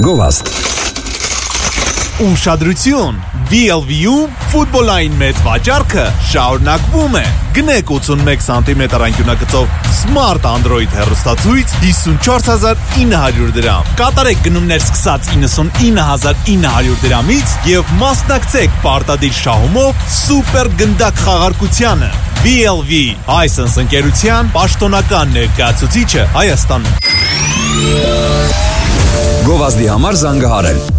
Գովազդ։ Ուշադրություն, VLV-ում ֆուտբոլային մեծ վաճառքը շարունակվում է։ Գնեք 81 սանտիմետր անկյունագծով Smart Android հեռուստացույց 54900 դրամ։ Կատարեք գնումներ սկսած 99900 դրամից եւ մասնակցեք պարտադիր շահումով սուպեր գնդակ խաղարկությանը։ VLV License ընկերության պաշտոնական ներկայացուցիչը Հայաստանում։ Գովազդի համար զանգահարել